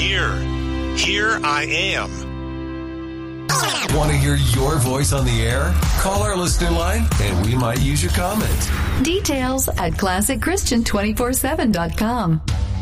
here. Here I am. Want to hear your voice on the air? Call our listener line and we might use your comment. Details at ClassicChristian247.com.